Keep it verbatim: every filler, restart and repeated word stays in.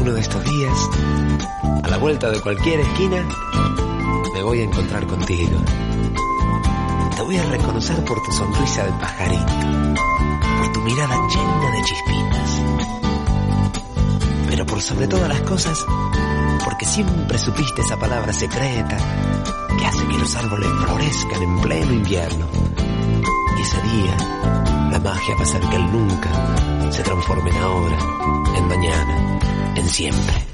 Alguno de estos días, a la vuelta de cualquier esquina, me voy a encontrar contigo. Te voy a reconocer por tu sonrisa de pajarito, por tu mirada llena de chispitas, pero por sobre todas las cosas, porque siempre supiste esa palabra secreta que hace que los árboles florezcan en pleno invierno. Y ese día, la magia va a hacer que el nunca se transforme en ahora, en mañana, en siempre.